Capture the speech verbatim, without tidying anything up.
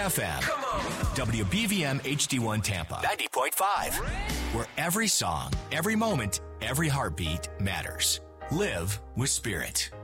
F M. W B V M H D one Tampa. ninety point five. Where every song, every moment, every heartbeat matters. Live with Spirit.